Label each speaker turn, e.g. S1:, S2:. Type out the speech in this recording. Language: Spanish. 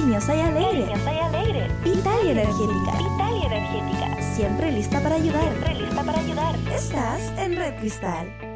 S1: Cariñosa y alegre.
S2: Cariñosa y alegre.
S1: Vital y energética.
S2: Vital y energética.
S1: Siempre lista para ayudar.
S2: Siempre lista para ayudar.
S1: Estás en Red Cristal.